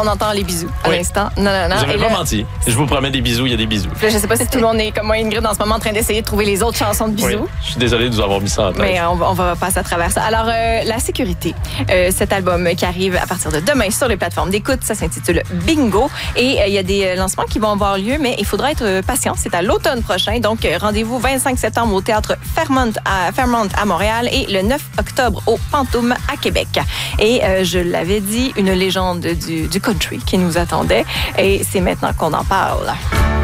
on entend les bisous à l'instant. Non. Vous n'avez pas menti. Je vous promets des bisous, il y a des bisous. Là, je sais pas si tout le monde est comme moi, Ingrid, en ce moment, en train d'essayer de trouver les autres chansons de bisous. Oui. Je suis désolé de nous avoir mis ça en tête. Mais on va passer à travers ça. Alors, la sécurité. Cet album qui arrive à partir de demain sur les plateformes d'écoute, ça s'intitule Bingo. Et il y a des lancements qui vont avoir lieu, mais il faudra être patient. C'est à l'automne prochain. Donc, rendez-vous 25 septembre au théâtre Fairmont à Montréal et le 9 octobre au Pantoum à Québec. Et je l'avais dit, une légende du country qui nous attendait. Et c'est maintenant qu'on en parle.